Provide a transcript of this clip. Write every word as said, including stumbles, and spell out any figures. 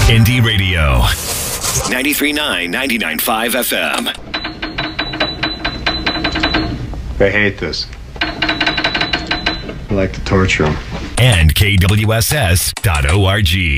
Indie Radio. ninety-three point nine, ninety-nine point five F M. They hate this. I like to torture them. And K W S S dot org.